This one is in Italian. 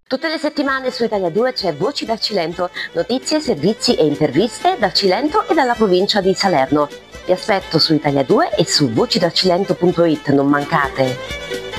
Tutte le settimane su Italia 2 c'è Voci dal Cilento, notizie, servizi e interviste dal Cilento e dalla provincia di Salerno. Vi aspetto su Italia 2 e su vocidalcilento.it, non mancate!